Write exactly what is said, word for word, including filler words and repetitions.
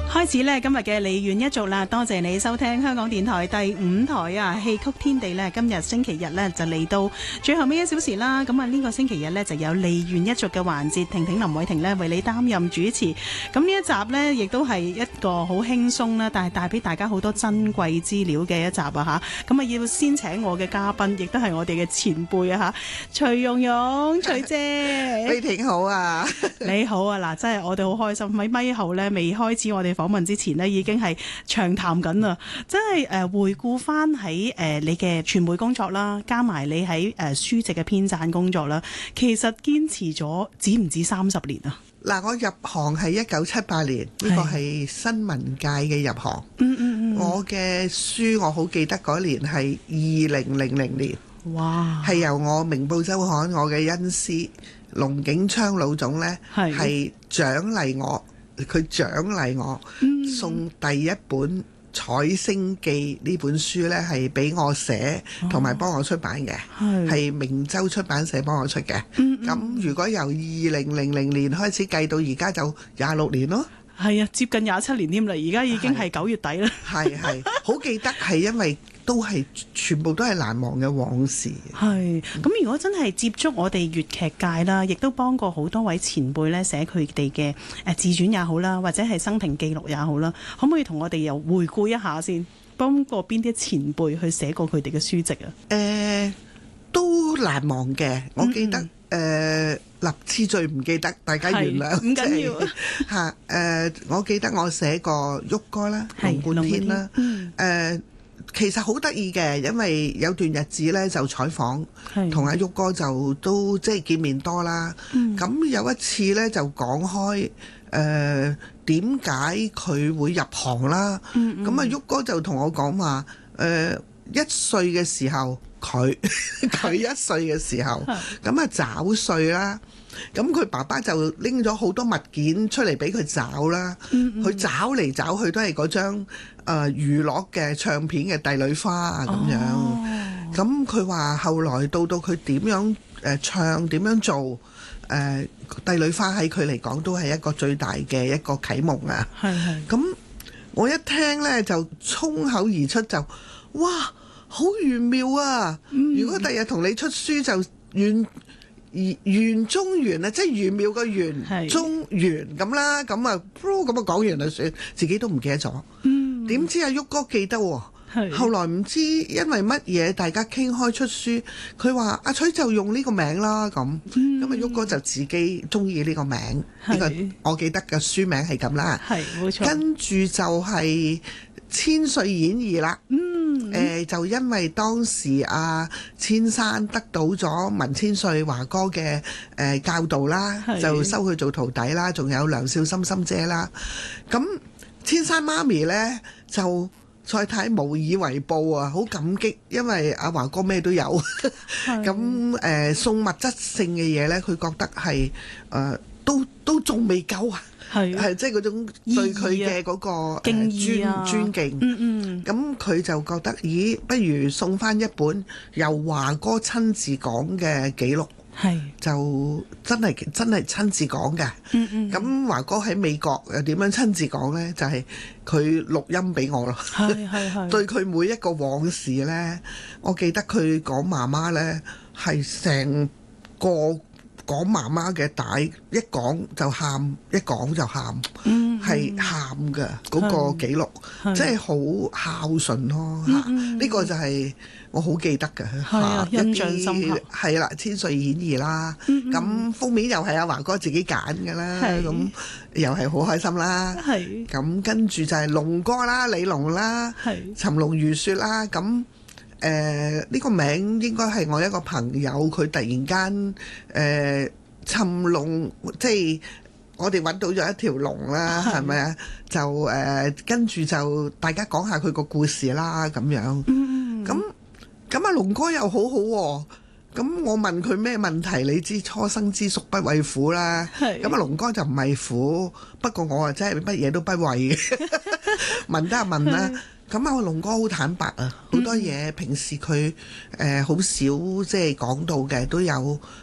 開始咧今日嘅離園一族啦，多謝你收聽香港電台第五台啊戲曲天地咧，今日星期日咧就嚟到最後尾一小時啦。咁啊呢個星期日咧就有離園一族嘅環節，婷婷林偉婷咧為你擔任主持。咁呢一集咧亦都係一個好輕鬆啦，但係帶俾大家好多珍貴資料嘅一集啊吓。咁啊要先請我嘅嘉賓，亦都係我哋嘅前輩啊吓，徐蓉蓉徐姐， 偉婷好啊， 你好啊嗱，真係我哋好開心喺咪後咧未開始我哋訪問之前呢，已經係長談緊啦，真係誒回顧翻喺誒你嘅傳媒工作啦，加埋你喺誒書籍嘅編撰工作啦，其實堅持咗止唔止三十年啊？ 嗱，我入行係一九七八年，呢個係新聞界嘅入行。 嗯嗯嗯。 我嘅書我好記得嗰年係二零零零年。 哇！係由我明報週刊我嘅恩師龍景昌老總呢，係獎勵我。佢獎勵我、嗯、送第一本《彩星記》呢本書呢，係俾我寫同埋幫我出版嘅，係、哦、明州出版社幫我出嘅。咁、嗯嗯、如果由二零零零年開始計到而家就廿六年咯。係啊，接近廿七年添啦，而家已經係九月底啦。 係係，好記得係因為都係全部都係難忘嘅往事。 係咁，如果真係接觸我哋粵劇界啦，亦都幫過好多位前輩咧寫佢哋嘅誒自傳也好啦，或者係生平記錄也好啦，可唔可以同我哋又回顧一下先？幫過邊啲前輩去寫過佢哋嘅書籍啊？ 誒、呃，都難忘嘅，我記得誒。嗯呃立次序唔記得，大家原諒。唔緊要嚇誒，我記得我寫過旭哥啦、龍貫天啦。誒、嗯呃，其實好得意嘅，因為有段日子咧就採訪，同阿旭哥就都即係見面多啦。咁、嗯、有一次咧就講開誒點解佢會入行啦。咁啊旭哥就同我講話誒一歲嘅時候。佢佢一歲嘅時候，咁啊找歲啦，咁佢爸爸就拎咗好多物件出嚟俾佢找啦，佢、嗯嗯、找嚟找去都係嗰張誒、呃、娛樂嘅唱片嘅帝女花啊咁樣，咁佢話後來到到佢點樣誒、呃、唱點樣做誒、呃、帝女花喺佢嚟講都係一個最大嘅一個啟蒙啊，係係，咁我一聽呢就衝口而出就哇！好玄妙啊！嗯、如果第日同你出書就玄玄中玄啊，即係玄妙個玄中玄咁啦，咁啊咁啊講完就算，自己都唔記得咗。點、嗯、知阿旭哥記得喎、啊，後來唔知因為乜嘢，大家傾開出書，佢話阿徐就用呢個名啦，咁咁啊旭哥就自己中意呢個名，呢、呢個我記得嘅書名係咁啦。係冇錯。跟住就係千歲演義啦。嗯誒、呃、就因為當時阿、啊、千山得到咗文千歲華哥嘅誒、呃、教導啦，就收佢做徒弟啦，仲有梁少心心姐啦。咁千山媽咪呢，就蔡太無以為報啊，好感激，因為阿華哥咩都有。咁誒、呃、送物質性嘅嘢呢，佢覺得係誒、呃、都都仲未夠啊。係係即係嗰種對佢嘅嗰個敬意啊、尊敬，嗯嗯，咁佢就覺得，咦，不如送翻一本由華哥親自講嘅記錄，係就真係真係親自講嘅，嗯嗯，咁華哥喺美國又點樣親自講呢？就係佢錄音俾我咯，係係係，對佢每一個往事呢，我記得佢講媽媽呢係成個。講媽媽嘅帶一講就喊，一講就喊，係喊嘅嗰個記錄，即係好孝順咯嚇。呢、嗯這個就係我好記得嘅嚇，印象深刻。係啦，《千歲演義》啦，咁、嗯、封面又係阿華哥自己揀嘅啦，咁又係好開心啦。係咁跟住就係龍哥啦，李龍啦，尋龍如雪啦，咁。誒、呃、呢、這個名應該係我一個朋友，佢突然間誒尋龍，即係我哋揾到咗一條龍啦，係咪啊？就誒、呃、跟住就大家講下佢個故事啦，咁樣。嗯，咁咁阿龍哥又好好、啊、喎，咁我問佢咩問題？你知初生之犢不畏虎啦，咁阿龍哥就唔係虎，不過我啊真係乜嘢都不畏嘅，問得啊問啦。咁啊，龍哥好坦白啊，好多嘢平時佢誒好少即係講到嘅，都有